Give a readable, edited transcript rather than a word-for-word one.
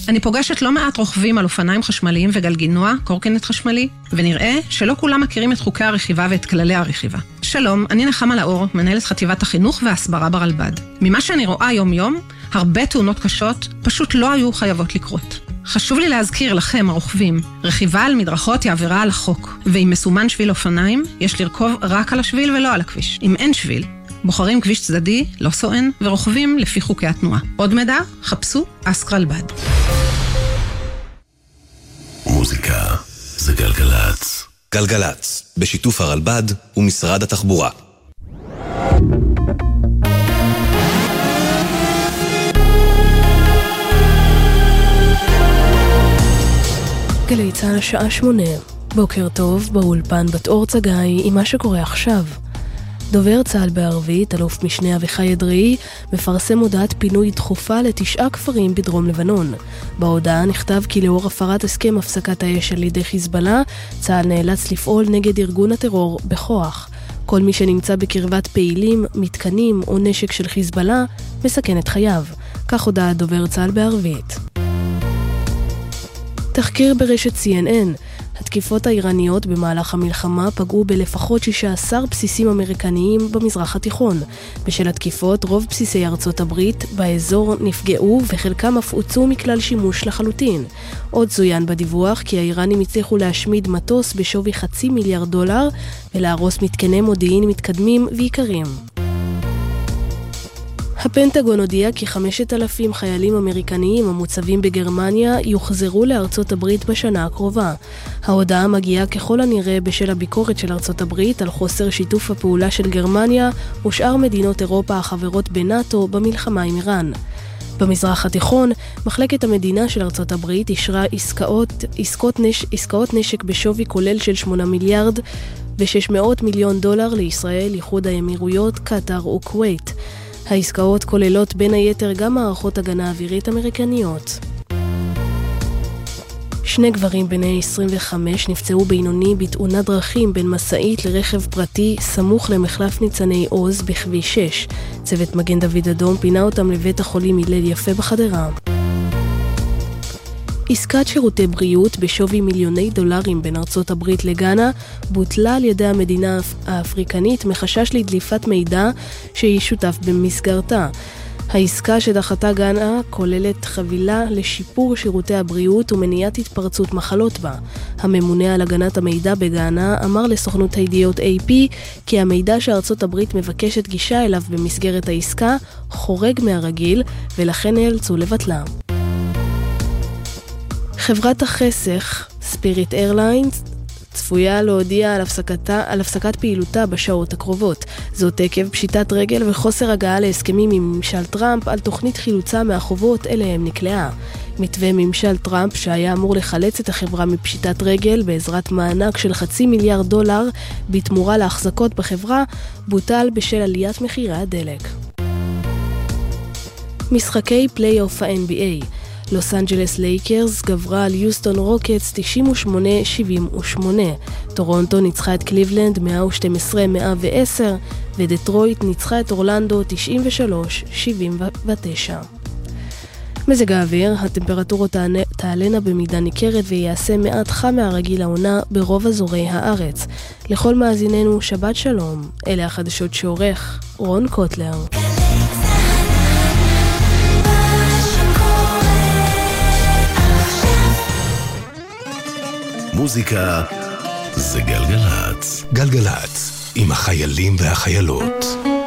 אני פוגשת לא מעט רוכבים על אופניים חשמליים וגלגינוע, קורקינט חשמלי, ונראה שלא כולם מכירים את חוקי הרכיבה ואת כללי הרכיבה. שלום, אני נחמה לאור, מנהלת חטיבת החינוך וההסברה ברלב"ד. ממה שאני רואה יום-יום, הרבה תאונות קשות פשוט לא היו חייבות לקרות. חשוב לי להזכיר לכם, הרוכבים, רכיבה על מדרכות היא עבירה על החוק, ואם מסומן שביל אופניים, יש לרכוב רק על השביל ולא על הכביש. אם אין שביל, בוחרים כביש צדדי, לא סואן, ורוכבים לפי חוקי התנועה. עוד מידע, חפשו אסק רלב"ד. מוזיקה זה גלגלץ. גלגלץ, בשיתוף הרלב"ד ומשרד התחבורה. גלי צה"ל השעה 8. בוקר טוב, באולפן בת אור צגאי עם מה שקורה עכשיו. דובר צה"ל בערבית, אלוף משנה אביחי אדרעי, מפרסם הודעת פינוי דחופה ל9 כפרים בדרום לבנון. בהודעה נכתב כי לאור הפרת הסכם הפסקת האש על ידי חיזבאללה, צה"ל נאלץ לפעול נגד ארגון הטרור בכוח. כל מי שנמצא בקרבת פעילים, מתקנים או נשק של חיזבאללה, מסכן את חייו. כך הודעה דובר צה"ל בערבית. תחקיר ברשת CNN. התקיפות האיראניות במהלך המלחמה פגעו בלפחות 16 בסיסים אמריקניים במזרח התיכון. בשל התקיפות, רוב בסיסי ארצות הברית באזור נפגעו וחלקם אף הוצאו מכלל שימוש לחלוטין. עוד צוין בדיווח כי האיראנים הצליחו להשמיד מטוס בשווי $500 מיליארד ולהרוס מתקני מודיעין מתקדמים ויקרים. הפנטגון הודיע כי 5,000 חיילים אמריקניים המוצבים בגרמניה יוחזרו לארצות הברית בשנה הקרובה. ההודעה מגיעה ככל הנראה בשל הביקורת של ארצות הברית על חוסר שיתוף הפעולה של גרמניה ושאר מדינות אירופה החברות בנאטו במלחמה עם איראן. במזרח התיכון, מחלקת המדינה של ארצות הברית אישרה עסקאות נשק בשווי כולל של $8 מיליארד ו$600 מיליון לישראל, איחוד האמירויות, קטר וכווית. העסקאות כוללות בין היתר גם מערכות הגנה אווירית אמריקניות. 2 גברים בני 25 נפצעו בינוני בתאונת דרכים בין מסעית לרכב פרטי סמוך למחלף ניצני עוז בכביש 6. צוות מגן דוד אדום פינה אותם לבית החולים הלל יפה בחדרה. עסקת שירותי בריאות בשווי $מיליוני בין ארצות הברית לגאנה בוטלה על ידי המדינה האפריקנית מחשש לדליפת מידע שהיא שותף במסגרתה. העסקה שדחתה גאנה כוללת חבילה לשיפור שירותי הבריאות ומניעת התפרצות מחלות בה. הממונה על הגנת המידע בגאנה אמר לסוכנות הידיעות AP כי המידע שארצות הברית מבקשת גישה אליו במסגרת העסקה חורג מהרגיל ולכן נאלצו לבטלה. חברת החסך, ספיריט איירליינס, צפויה להודיע על הפסקת פעילותה בשעות הקרובות. זאת עקב פשיטת רגל וחוסר הגעה להסכמים עם ממשל טראמפ על תוכנית חילוצה מהחובות אליהם נקלעה. מתווה ממשל טראמפ שהיה אמור לחלץ את החברה מפשיטת רגל בעזרת מענק של $500 מיליארד בתמורה להחזקות בחברה, בוטל בשל עליית מחירי הדלק. משחקי פלייאוף ה-NBA. לוס אנג'לס לייקרס גברה על יוסטון רוקטס 98-78. טורונטו ניצחה את קליבלנד 112-110, ודטרויט ניצחה את אורלנדו 93-79. מזג האוויר, הטמפרטורות תעלנה במידה ניכרת ויעשה מעט חם מהרגיל העונה ברוב אזורי הארץ. לכל מאזיננו שבת שלום, אלה החדשות שעורך רון קוטלר. מוזיקה זה גלגלץ. גלגלץ, עם החיילים והחיילות.